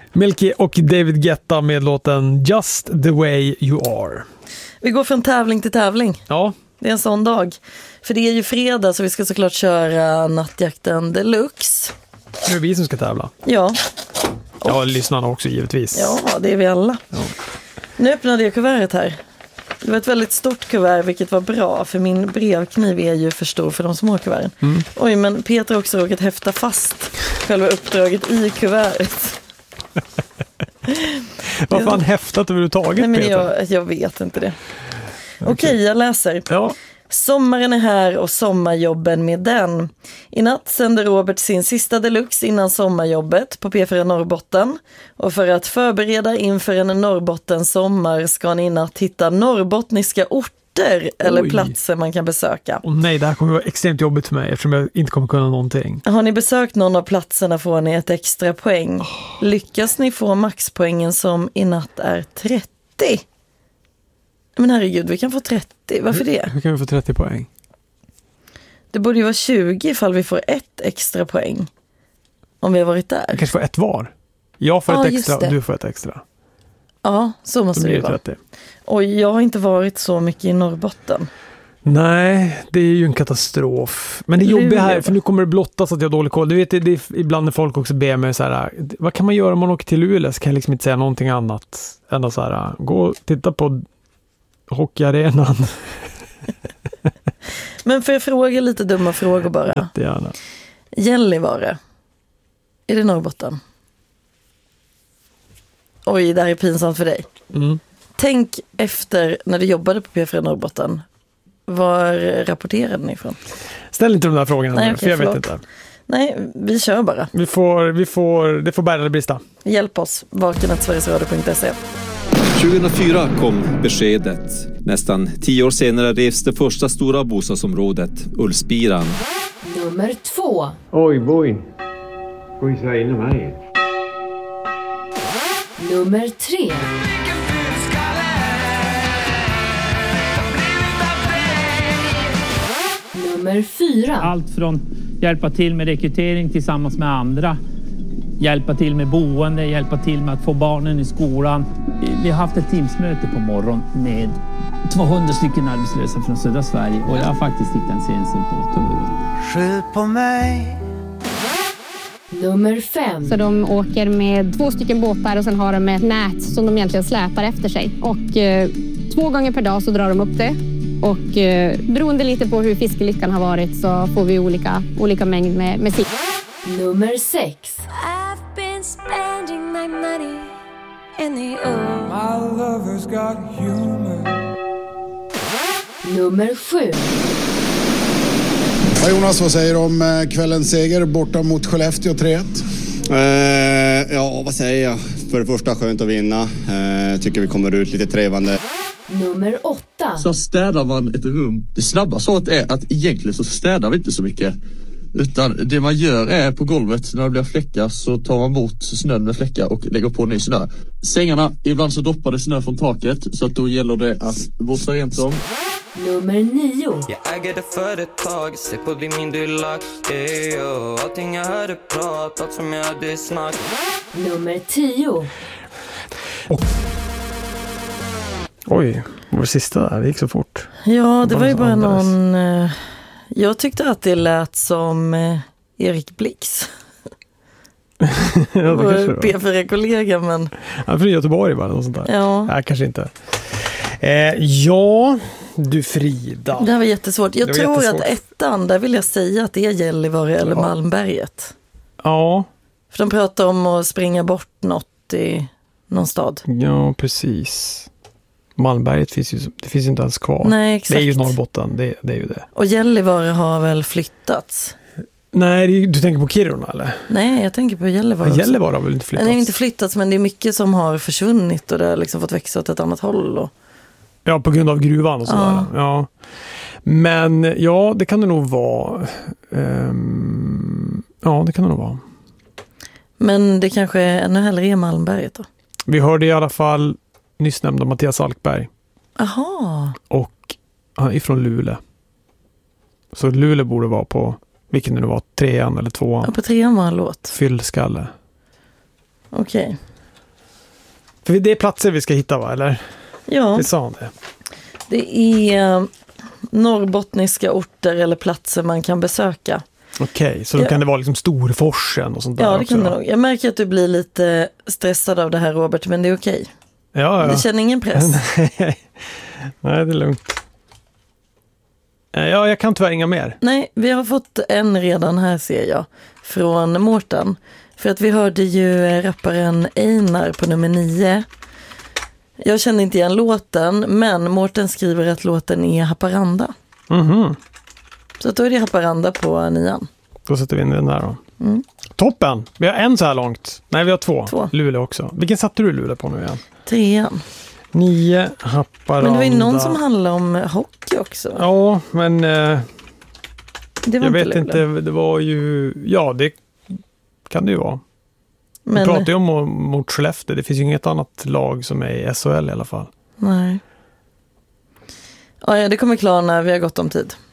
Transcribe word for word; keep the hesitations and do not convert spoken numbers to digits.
Milky och David Guetta med låten Just the way you are. Vi går från tävling till tävling. Ja. Det är en sån dag. För det är ju fredag så vi ska såklart köra Nattjakten Deluxe. Nu är det vi som ska tävla. Ja. Och. Ja, lyssnarna också givetvis. Ja, det är vi alla. Ja. Nu öppnade jag kuvertet här. Det var ett väldigt stort kuvert, vilket var bra. För min brevkniv är ju för stor för de små kuverten. Mm. Oj, men Peter har också råkat häfta fast själva uppdraget i kuvertet. Vad fan häftat överhuvudtaget, Nej, men Peter? jag, jag vet inte det. Okej, okay, jag läser. Ja. Sommaren är här och sommarjobben med den. I natt sände Robert sin sista deluxe innan sommarjobbet på P fyra Norrbotten. Och för att förbereda inför en Norrbottens sommar ska ni i natt hitta norrbottniska orter eller Oj. platser man kan besöka. Och nej, det här kommer vara extremt jobbigt för mig eftersom jag inte kommer kunna någonting. Har ni besökt någon av platserna får ni ett extra poäng. Oh. Lyckas ni få maxpoängen som i natt är trettio? Men herregud, vi kan få trettio. Varför hur, det? Hur kan vi få trettio poäng? Det borde ju vara tjugo ifall vi får ett extra poäng. Om vi har varit där. Vi kanske får ett var. Jag får ah, ett extra och du får ett extra. Ja, så måste det vara. Och jag har inte varit så mycket i Norrbotten. Nej, det är ju en katastrof. Men det är jobbigt här, för nu kommer det blottas att jag har dålig koll. Du vet, det är ibland när folk också ber mig så här, vad kan man göra om man åker till Luleå? Så kan jag liksom inte säga någonting annat än att så här, gå och titta på hockeyarenan. Men får jag fråga lite dumma frågor bara? Jättegärna. Gällivare. Är det Norrbotten? Oj, det här är pinsamt för dig. Mm. Tänk efter när du jobbade på P fyra Norrbotten. Var rapporterade ni ifrån? Ställ inte de där frågorna. Nej, nu, okay, för jag förlåt. vet inte. Nej, vi kör bara. Vi får, vi får, det får bära eller brista. Hjälp oss, vaken at sveriges radio punkt se. tjugohundrafyra kom beskedet. Nästan tio år senare revs det första stora bostadsområdet, Ullspiran. Nummer två. Oj, boj. Oj, så här inom mig. Nummer tre. Nummer fyra. Allt från hjälpa till med rekrytering tillsammans med andra. Hjälpa till med boende, hjälpa till med att få barnen i skolan. Vi har haft ett teamsmöte på morgon med tvåhundra stycken arbetslösa från södra Sverige. Och jag har faktiskt hittat en sensoperatör. Skjut på mig. Nummer fem. Så de åker med två stycken båtar och sen har de ett nät som de egentligen släpar efter sig. Och eh, två gånger per dag så drar de upp det. Och eh, beroende lite på hur fiskelyckan har varit så får vi olika, olika mängd med, med sikt. Nummer sex. I've been spending my money in the old. My lover's got humor. Nummer sju. Ja, Jonas, vad säger du om kvällens seger borta mot Skellefteå tre ett? Uh, ja, vad säger jag? För det första skönt att vinna. Uh, tycker vi kommer ut lite trevande. Nummer åtta. Så städar man ett rum. Det snabba svaret är att egentligen så städar vi inte så mycket. Utan det man gör är på golvet när det blir fläckar så tar man bort snön med fläckar och lägger på ny snö. Sängarna, ibland så doppar det snö från taket så att då gäller det att borsta rent dem. Nummer nio. Jag äger det företag, se på bli min delaktig. Allting jag hörde prat, allt som jag hade snack. Nummer tio. Oh. Oj, vad var det sista där? Det gick så fort. Ja, det var ju bara någon... Eh, jag tyckte att det lät som eh, Erik Blix. Ja, vår P fyra-kollega, men... Han från Göteborg var det något sånt där. Ja. Nej, kanske inte. Eh, ja, du Frida. Det här var jättesvårt. Jag var tror jättesvårt. att ettan, där vill jag säga att det är Gällivare eller ja. Malmberget. Ja. För de pratar om att springa bort något i någon stad. Ja, precis. Malmberget finns ju, det finns ju inte ens kvar. Nej, exakt. Det är ju Norrbotten, det, det är ju det. Och Gällivare har väl flyttats? Nej, du tänker på Kiruna eller? Nej, jag tänker på Gällivare. Ja, Gällivare har väl inte flyttats? Den har inte flyttats, men det är mycket som har försvunnit och det har liksom fått växa åt ett annat håll. Och... Ja, på grund av gruvan och sådär. Ja. Ja. Men ja, det kan det nog vara. Um, ja, det kan det nog vara. Men det kanske är ännu hellre i Malmberget då? Vi hörde i alla fall nyss nämnda Mattias Alkberg. Aha. Och han är ifrån Luleå. Så Luleå borde vara på, vilken det nu var, trean eller tvåan. Ja, på trean var en låt. Fyllskalle. Okej. Okay. För det är platser vi ska hitta, va? Eller? Ja. Det sa han det. Det är norrbottniska orter eller platser man kan besöka. Okej, okay, så då ja. kan det vara liksom Storforsen och sånt där. Ja, det också, kan det nog. Jag märker att du blir lite stressad av det här, Robert, men det är okej. Okay. Ja, ja. Du känner ingen press? Nej, det är lugnt. Ja, jag kan tyvärr inga mer. Nej, vi har fått en redan här, ser jag, från Mårten. För att vi hörde ju rapparen Einar på nummer nio. Jag kände inte igen låten, men Mårten skriver att låten är Haparanda. Mhm. Så då är det Haparanda på nian. Då sätter vi in den där då. Mm. Toppen! Vi har en så här långt. Nej, vi har två. två. Luleå också. Vilken satte du Luleå på nu igen? Trean. Nio, Haparanda. Men det var ju någon som handlade om hockey också. Ja, men... Eh, det var jag inte vet inte, det var ju... Ja, det kan det ju vara. Men, vi pratar ju om mot Skellefteå. Det finns ju inget annat lag som är i S H L i alla fall. Nej. Ja, det kommer klara när vi har gått om tid.